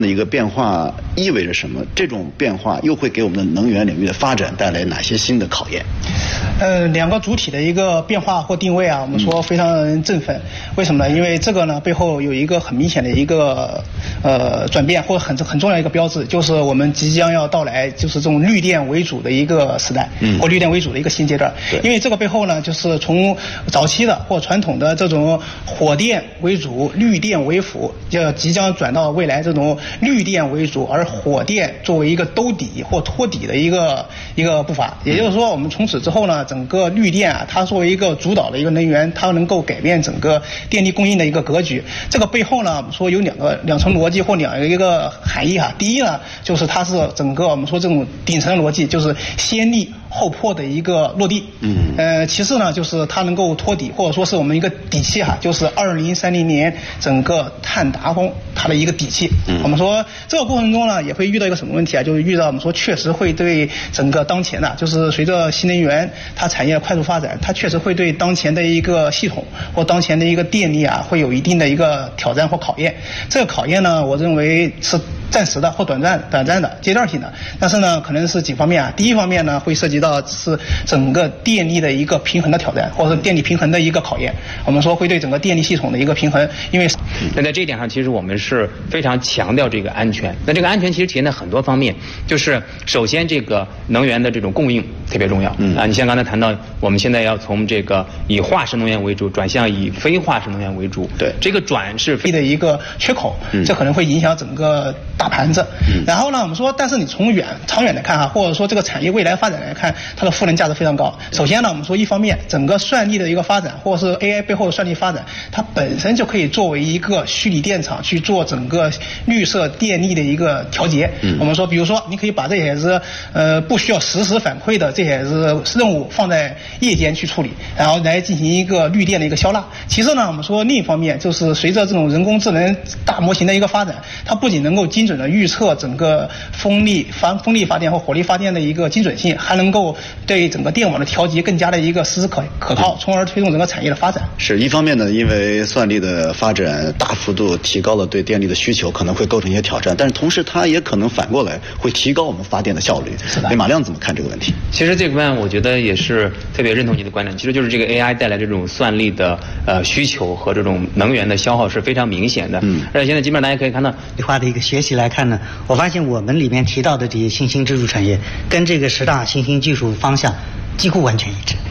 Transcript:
的一个变化意味着什么？这种变化又会给我们的能源领域的发展带来哪些新的考验？ 两个主体的一个变化或定位啊，我们说非常振奋。为什么呢？因为这个呢背后有一个很明显的一个转变，或者很重要的一个标志，就是我们即将要到来就是这种绿电为主的一个时代，或绿电为主的一个新阶段。因为这个背后呢，就是从早期的或传统的这种火电为主、绿电为辅，即将转到未来这种绿电为主，而火电作为一个兜底或托底的一个步伐。也就是说，我们从此之后呢，整个绿电啊，它作为一个主导的一个能源，它能够改变整个电力供应的一个格局。这个背后呢，我们说有两层逻辑或一个含义哈。第一呢，就是它是整个我们说这种顶层逻辑，就是先立后破的一个落地。其次呢，就是它能够托底，或者说是我们一个底气哈，就是2030年整个碳达峰它的一个底气。我们说这个过程中呢，也会遇到一个什么问题啊？就是遇到我们说确实会对整个当前的，就是随着新能源它产业快速发展，它确实会对当前的一个系统或当前的一个电力啊，会有一定的一个挑战或考验。这个考验呢，我认为是暂时的或短暂的阶段性的，但是呢，可能是几方面啊。第一方面呢，会涉及到是整个电力的一个平衡的挑战，或者是电力平衡的一个考验。我们说会对整个电力系统的一个平衡，因为那在这一点上，其实我们是非常强调这个安全。那这个安全其实体现在很多方面，就是首先这个能源的这种供应特别重要。你像刚才谈到，我们现在要从这个以化石能源为主转向以非化石能源为主，对这个转是非的一个缺口，这可能会影响整个大盘子。然后呢，我们说，但是你从长远来看或者说这个产业未来发展来看，它的赋能价值非常高。首先呢，我们说一方面，整个算力的一个发展，或者是 AI 背后的算力发展，它本身就可以作为一个虚拟电厂去做整个绿色电力的一个调节。我们说，比如说，你可以把这些是不需要实时反馈的这些是任务放在夜间去处理，然后来进行一个绿电的一个消纳。其次呢，我们说另一方面，就是随着这种人工智能大模型的一个发展，它不仅能够精准的预测整个风力发电或火力发电的一个精准性，还能够对整个电网的调节更加的一个实时可靠，从而推动整个产业的发展。 是一方面呢，因为算力的发展大幅度提高了对电力的需求，可能会构成一些挑战，但是同时它也可能反过来会提高我们发电的效率。马亮怎么看这个问题？ 其实这个方面我觉得也是特别认同你的观点，其实就是这个 AI 带来这种算力的需求和这种能源的消耗是非常明显的。而且现在基本上大家可以看到化的一个学习来看呢，我发现我们里面提到的这些新兴支柱产业跟这个10大新兴技术方向几乎完全一致。